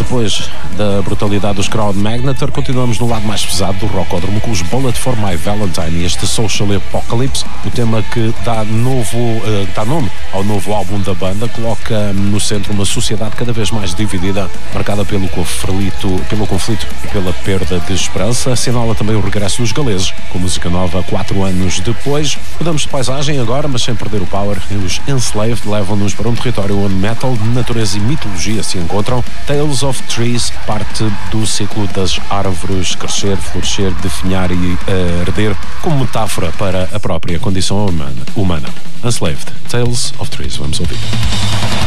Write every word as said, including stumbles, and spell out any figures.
Depois da brutalidade dos Crowd Magnetar, continuamos no lado mais pesado do rockódromo com os Bullet for My Valentine e este Social Apocalypse, o tema que dá, novo, uh, dá nome ao novo álbum da banda, coloca no centro uma sociedade cada vez mais dividida, marcada pelo conflito, pelo conflito e pela perda de esperança. Assinala também o regresso dos galeses, com música nova quatro anos depois. Mudamos de paisagem agora, mas sem perder o power. Os Enslaved levam-nos para um território onde metal, natureza e mitologia se encontram. Tales of Trees parte do ciclo das árvores crescer, florescer, definhar e uh, arder, como metáfora para a própria condição humana. humana. Enslaved, Tales of Trees, vamos ouvir.